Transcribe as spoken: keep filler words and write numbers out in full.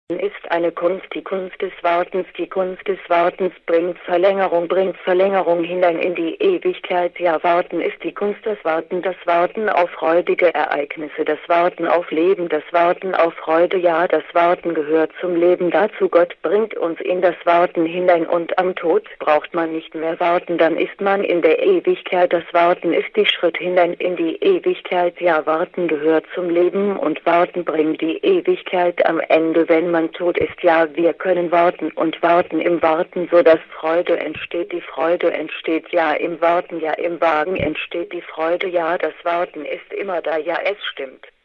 Ist eine Kunst, die Kunst des Wartens, die Kunst des Wartens bringt Verlängerung, bringt Verlängerung hinein in die Ewigkeit. Ja, Warten ist die Kunst, das Warten, das Warten auf freudige Ereignisse, das Warten auf Leben, das Warten auf Freude. Ja, das Warten gehört zum Leben dazu. Gott bringt uns in das Warten hinein und am Tod braucht man nicht mehr warten, dann ist man in der Ewigkeit. Das Warten ist die Schritt hinein in die Ewigkeit. Ja, Warten gehört zum Leben und Warten bringt die Ewigkeit am Ende, wenn man man tot ist. Ja, wir können warten und warten im Warten, so dass Freude entsteht, die Freude entsteht. Ja, im Warten, ja, im Wagen entsteht die Freude. Ja, das Warten ist immer da. Ja, es stimmt.